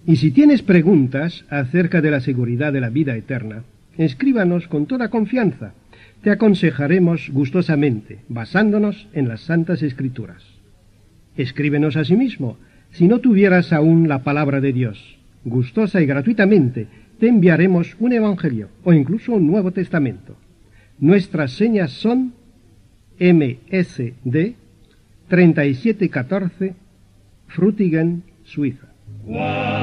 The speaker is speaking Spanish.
Y si tienes preguntas acerca de la seguridad de la vida eterna, escríbanos con toda confianza. Te aconsejaremos gustosamente, basándonos en las Santas Escrituras. Escríbenos asimismo, si no tuvieras aún la palabra de Dios. Gustosa y gratuitamente te enviaremos un Evangelio o incluso un Nuevo Testamento. Nuestras señas son MSD 3714, Frutigen, Suiza.